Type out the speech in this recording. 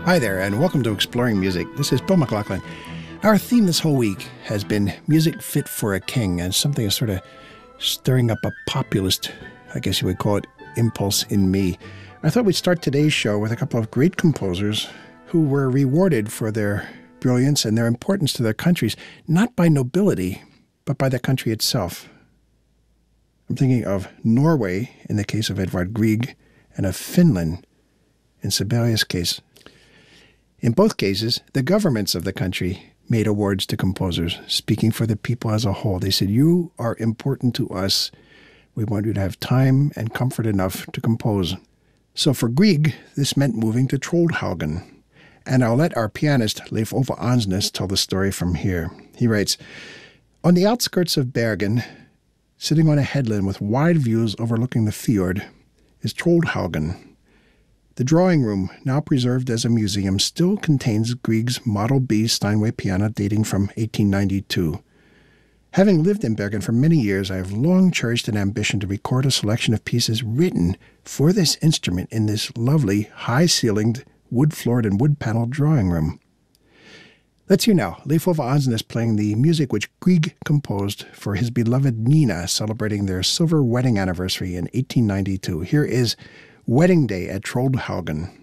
Hi there, and welcome to Exploring Music. This is Bill McLaughlin. Our theme this whole week has been music fit for a king, and something is sort of stirring up a populist, I guess you would call it, impulse in me. I thought we'd start today's show with a couple of great composers who were rewarded for their brilliance and their importance to their countries, not by nobility, but by the country itself. I'm thinking of Norway in the case of Edvard Grieg, and of Finland in Sibelius' case. In both cases, the governments of the country made awards to composers, speaking for the people as a whole. They said, you are important to us. We want you to have time and comfort enough to compose. So for Grieg, this meant moving to Troldhaugen. And I'll let our pianist Leif Ove Andsnes tell the story from here. He writes, on the outskirts of Bergen, sitting on a headland with wide views overlooking the fjord, is Troldhaugen. The drawing room, now preserved as a museum, still contains Grieg's Model B Steinway piano dating from 1892. Having lived in Bergen for many years, I have long cherished an ambition to record a selection of pieces written for this instrument in this lovely, high-ceilinged, wood-floored and wood-paneled drawing room. Let's hear now Leif Ove Andsnes playing the music which Grieg composed for his beloved Nina, celebrating their silver wedding anniversary in 1892. Here is Wedding Day at Troldhaugen.